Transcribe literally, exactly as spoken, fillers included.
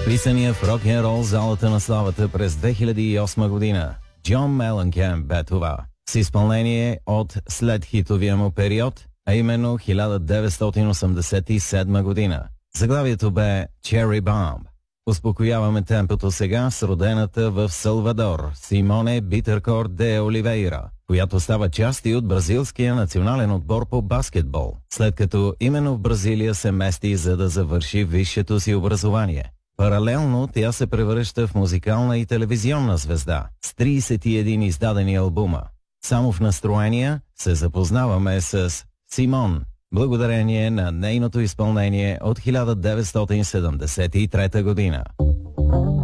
Писания в рок-н-рол залата на славата през две хиляди и осма година. Джон Меленкемп бе това, с изпълнение от след хитовия му период, а именно хиляда деветстотин осемдесет и седма година. Заглавието бе Cherry Bomb. Успокояваме темпото сега с родената в Салвадор Симоне Битъркор де Оливейра, която става част и от бразилския национален отбор по баскетбол, след като именно в Бразилия се мести, за да завърши висшето си образование. Паралелно тя се превръща в музикална и телевизионна звезда с тридесет и един издадени албума. Само в настроения се запознаваме с Симон, благодарение на нейното изпълнение от хиляда деветстотин седемдесет и трета година.